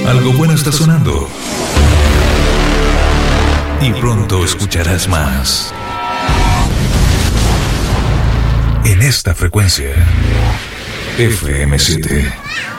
Algo bueno está sonando. Y pronto escucharás más. En esta frecuencia, FM7.